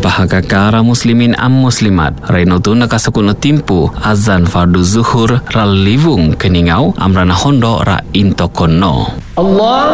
Pahagakara muslimin am muslimat Renotu nakasakuna timpu azan fardu zuhur ral livung keningau amrana hondo ra intokono. Allah